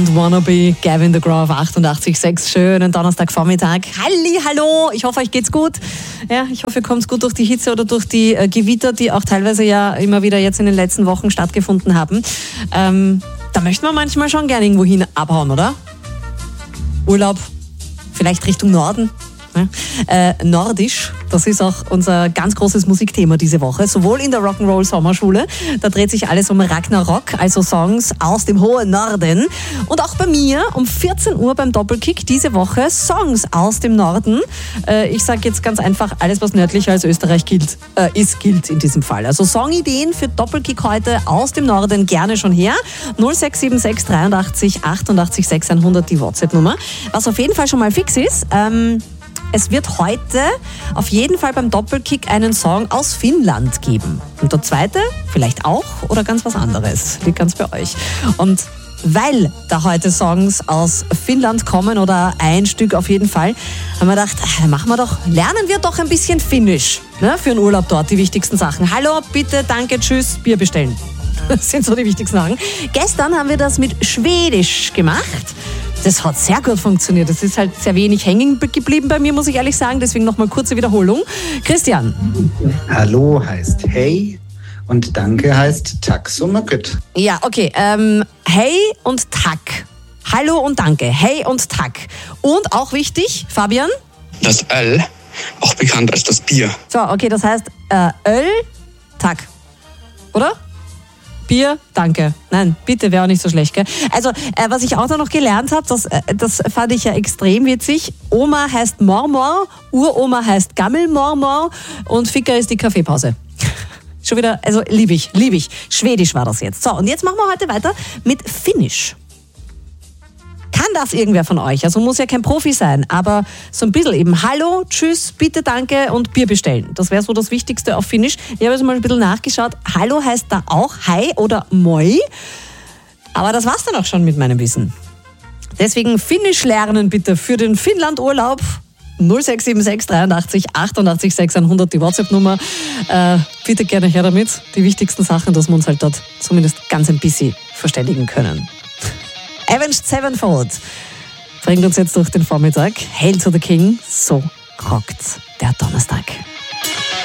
Wannabe, Gavin DeGraw auf 88,6. Schönen Donnerstagvormittag. Hallo, ich hoffe, euch geht's gut. Ja, ich hoffe, ihr kommt gut durch die Hitze oder durch die Gewitter, die auch teilweise ja immer wieder jetzt in den letzten Wochen stattgefunden haben. Da möchte man manchmal schon gerne irgendwo hin abhauen, oder? Urlaub, vielleicht Richtung Norden. Ja. Nordisch, das ist auch unser ganz großes Musikthema diese Woche, sowohl in der Rock'n'Roll Sommerschule, da dreht sich alles um Ragnarok, also Songs aus dem hohen Norden, und auch bei mir um 14 Uhr beim Doppelkick diese Woche Songs aus dem Norden. Ich sage jetzt ganz einfach, alles was nördlicher als Österreich gilt in diesem Fall. Also Songideen für Doppelkick heute aus dem Norden gerne schon her. 0676 83 88 600 die WhatsApp-Nummer. Was auf jeden Fall schon mal fix ist, es wird heute auf jeden Fall beim Doppelkick einen Song aus Finnland geben. Und der zweite vielleicht auch oder ganz was anderes. Liegt ganz bei euch. Und weil da heute Songs aus Finnland kommen oder ein Stück auf jeden Fall, haben wir gedacht, lernen wir doch ein bisschen Finnisch, ne, für den Urlaub dort, die wichtigsten Sachen. Hallo, bitte, danke, tschüss, Bier bestellen. Das sind so die wichtigsten Sachen. Gestern haben wir das mit Schwedisch gemacht. Das hat sehr gut funktioniert. Das ist halt sehr wenig hängen geblieben bei mir, muss ich ehrlich sagen. Deswegen nochmal kurze Wiederholung. Christian. Hallo heißt hey und danke heißt tack so mycket. Ja, okay. Hey und tack. Hallo und danke. Hey und tack. Und auch wichtig, Fabian? Das Öl, auch bekannt als das Bier. So, okay, das heißt Öl, tack. Oder? Bier, danke. Nein, bitte, wäre auch nicht so schlecht, gell? Also, was ich auch noch gelernt habe, das fand ich ja extrem witzig. Oma heißt Mormor, Uroma heißt Gammelmormor und Ficker ist die Kaffeepause. Schon wieder, also lieb ich. Schwedisch war das jetzt. So, und jetzt machen wir heute weiter mit Finnisch. Kann das irgendwer von euch? Also muss ja kein Profi sein, aber so ein bisschen eben Hallo, Tschüss, bitte, danke und Bier bestellen. Das wäre so das Wichtigste auf Finnisch. Ich habe jetzt mal ein bisschen nachgeschaut. Hallo heißt da auch Hi oder Moi. Aber das war's dann auch schon mit meinem Wissen. Deswegen Finnisch lernen bitte für den Finnland-Urlaub. 0676 83 88 600 die WhatsApp-Nummer. Bitte gerne her damit. Die wichtigsten Sachen, dass wir uns halt dort zumindest ganz ein bisschen verständigen können. Avenged Sevenfold bringt uns jetzt durch den Vormittag. Hail to the King, so rockt der Donnerstag.